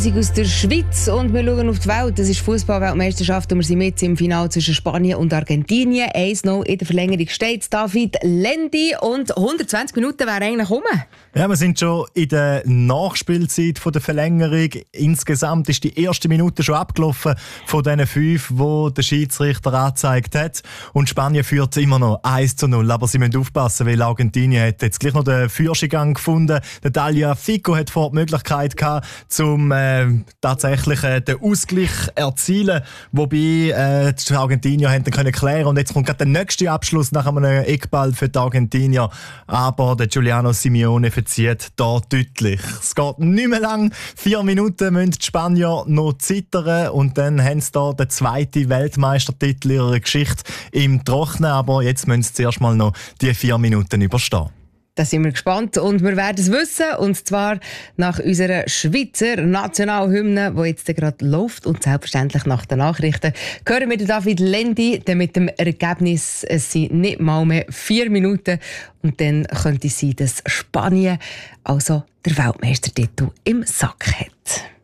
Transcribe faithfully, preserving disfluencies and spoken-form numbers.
Aus der Schweiz und wir schauen auf die Welt. Das ist Fußball-Weltmeisterschaft und wir sind mit im Finale zwischen Spanien und Argentinien. eins null in der Verlängerung steht David Lendi und hundertzwanzig Minuten wären eigentlich rum. Ja, wir sind schon in der Nachspielzeit von der Verlängerung. Insgesamt ist die erste Minute schon abgelaufen von diesen fünf, die der Schiedsrichter angezeigt hat. Und Spanien führt immer noch eins zu null. Aber sie müssen aufpassen, weil Argentinien hat jetzt gleich noch den Führungsgang gefunden. Der Tagliafico hat vor die Möglichkeit gehabt, zum äh, tatsächlich äh, den Ausgleich erzielen, wobei äh, die Argentinier haben dann können klären und jetzt kommt gerade der nächste Abschluss nach einem Eckball für die Argentinier, aber der Giuliano Simeone verzieht da deutlich. Es geht nicht mehr lang, vier Minuten müssen die Spanier noch zittern und dann haben sie da den zweiten Weltmeistertitel ihrer Geschichte im Trocknen, aber jetzt müssen sie zuerst mal noch die vier Minuten überstehen. Da sind wir gespannt und wir werden es wissen. Und zwar nach unserer Schweizer Nationalhymne, die jetzt gerade läuft. Und selbstverständlich nach den Nachrichten hören wir David Lendi. Denn mit dem Ergebnis, es sind nicht mal mehr vier Minuten. Und dann könnte es sein, dass Spanien also der Weltmeistertitel im Sack hat.